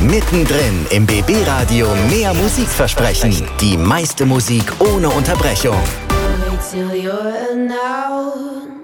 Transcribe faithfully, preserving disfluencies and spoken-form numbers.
Mittendrin im B B-Radio mehr Musik versprechen. Die meiste Musik ohne Unterbrechung. Wait till you're now.